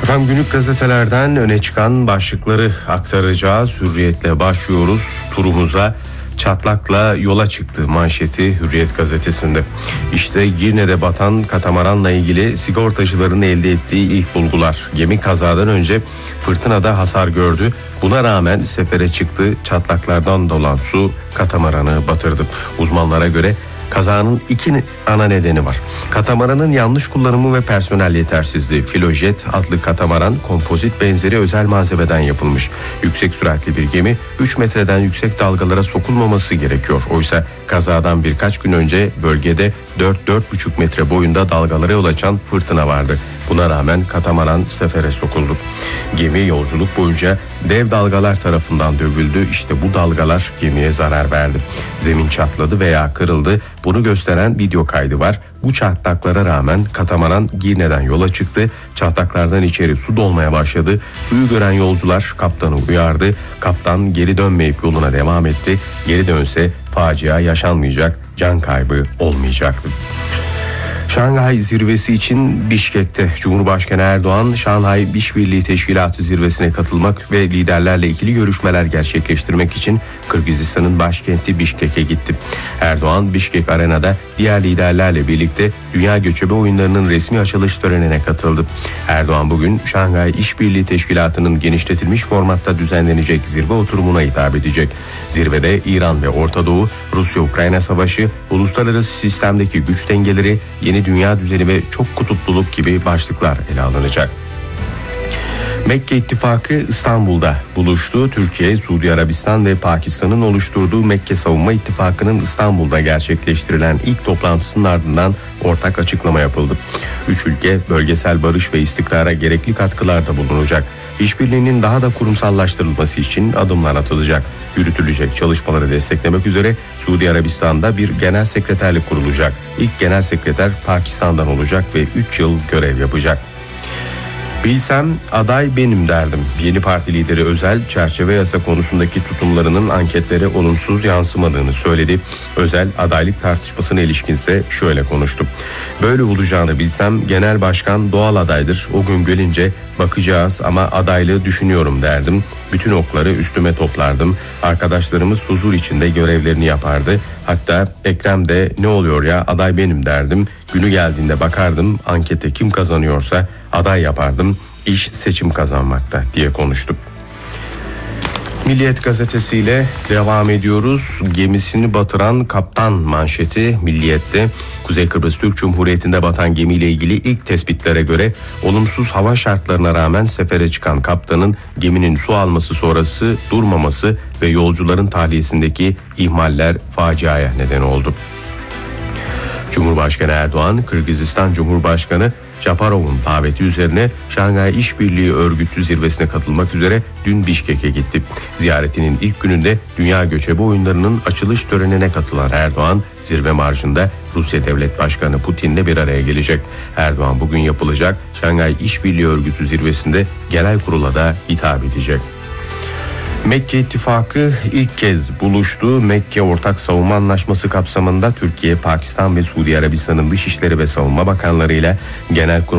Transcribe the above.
Efendim günlük gazetelerden öne çıkan başlıkları aktaracağız. Hürriyet'le başlıyoruz turumuza. Çatlakla yola çıktı manşeti Hürriyet gazetesinde. İşte Girne'de batan katamaranla ilgili sigortacıların elde ettiği ilk bulgular. Gemi kazadan önce fırtınada hasar gördü. Buna rağmen sefere çıktı. Çatlaklardan dolan su katamaranı batırdı. Uzmanlara göre kazanın iki ana nedeni var. Katamaranın yanlış kullanımı ve personel yetersizliği. Filojet adlı katamaran kompozit benzeri özel malzemeden yapılmış. Yüksek süratli bir gemi 3 metreden yüksek dalgalara sokulmaması gerekiyor. Oysa kazadan birkaç gün önce bölgede 4-4,5 metre boyunda dalgalara yol açan fırtına vardı. Buna rağmen katamaran sefere sokuldu. Gemi yolculuk boyunca dev dalgalar tarafından dövüldü. İşte bu dalgalar gemiye zarar verdi. Zemin çatladı veya kırıldı. Bunu gösteren video kaydı var. Bu çatlaklara rağmen katamaran Girne'den yola çıktı. Çatlaklardan içeri su dolmaya başladı. Suyu gören yolcular kaptanı uyardı. Kaptan geri dönmeyip yoluna devam etti. Geri dönse facia yaşanmayacak, can kaybı olmayacaktı. Şanghay Zirvesi için Bişkek'te Cumhurbaşkanı Erdoğan, Şanghay İşbirliği Teşkilatı Zirvesi'ne katılmak ve liderlerle ikili görüşmeler gerçekleştirmek için Kırgızistan'ın başkenti Bişkek'e gitti. Erdoğan, Bişkek Arena'da diğer liderlerle birlikte Dünya Göçebe Oyunları'nın resmi açılış törenine katıldı. Erdoğan bugün Şanghay İşbirliği Teşkilatı'nın genişletilmiş formatta düzenlenecek zirve oturumuna hitap edecek. Zirvede İran ve Orta Doğu, Rusya-Ukrayna savaşı, uluslararası sistemdeki güç dengeleri, yeni dünya düzeni ve çok kutupluluk gibi başlıklar ele alınacak. Mekke İttifakı İstanbul'da buluştu. Türkiye, Suudi Arabistan ve Pakistan'ın oluşturduğu Mekke Savunma İttifakı'nın İstanbul'da gerçekleştirilen ilk toplantısının ardından ortak açıklama yapıldı. Üç ülke bölgesel barış ve istikrara gerekli katkılarda bulunacak. İşbirliğinin daha da kurumsallaştırılması için adımlar atılacak. Yürütülecek çalışmaları desteklemek üzere Suudi Arabistan'da bir genel sekreterlik kurulacak. İlk genel sekreter Pakistan'dan olacak ve 3 yıl görev yapacak. Bilsem aday benim derdim. Yeni parti lideri Özel, çerçeve yasa konusundaki tutumlarının anketlere olumsuz yansımadığını söyledi. Özel, adaylık tartışmasına ilişkinse şöyle konuştu. Böyle olacağını bilsem genel başkan doğal adaydır. O gün gelince bakacağız ama adaylığı düşünüyorum derdim. Bütün okları üstüme toplardım. Arkadaşlarımız huzur içinde görevlerini yapardı. Hatta Ekrem de ne oluyor ya aday benim derdim. Günü geldiğinde bakardım, ankete kim kazanıyorsa aday yapardım. İş seçim kazanmakta diye konuştu. Milliyet gazetesiyle devam ediyoruz. Gemisini batıran kaptan manşeti Milliyet'te. Kuzey Kıbrıs Türk Cumhuriyeti'nde batan gemiyle ilgili ilk tespitlere göre olumsuz hava şartlarına rağmen sefere çıkan kaptanın geminin su alması sonrası durmaması ve yolcuların tahliyesindeki ihmaller faciaya neden oldu. Cumhurbaşkanı Erdoğan, Kırgızistan Cumhurbaşkanı Japarov'un daveti üzerine Şanghay İşbirliği Örgütü zirvesine katılmak üzere dün Bişkek'e gitti. Ziyaretinin ilk gününde Dünya Göçebe Oyunları'nın açılış törenine katılan Erdoğan, zirve marşında Rusya Devlet Başkanı Putin'le bir araya gelecek. Erdoğan bugün yapılacak Şanghay İşbirliği Örgütü zirvesinde genel kurula da hitap edecek. Mekke İttifakı ilk kez buluştu. Mekke Ortak Savunma Anlaşması kapsamında Türkiye, Pakistan ve Suudi Arabistan'ın Dışişleri ve Savunma Bakanlarıyla Genelkurmay